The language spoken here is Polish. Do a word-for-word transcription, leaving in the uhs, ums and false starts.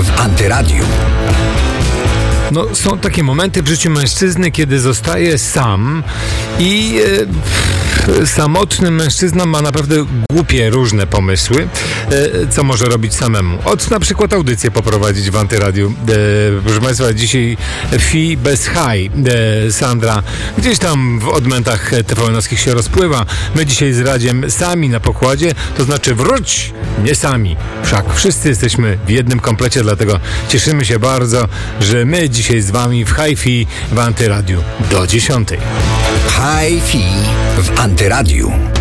w Antyradiu. No, są takie momenty w życiu mężczyzny, kiedy zostaje sam i e, samotny mężczyzna ma naprawdę głupie różne pomysły, e, co może robić samemu. Od na przykład audycję poprowadzić w Antyradiu. E, proszę Państwa, dzisiaj Fi bez haj. E, Sandra gdzieś tam w odmętach T V N-owskich się rozpływa. My dzisiaj z Radziem sami na pokładzie, to znaczy wróć, nie sami. Wszak wszyscy jesteśmy w jednym komplecie, dlatego cieszymy się bardzo, że my dzisiaj z Wami w Hi-Fi w Antyradiu do dziesiątej. Hi-Fi w Antyradiu.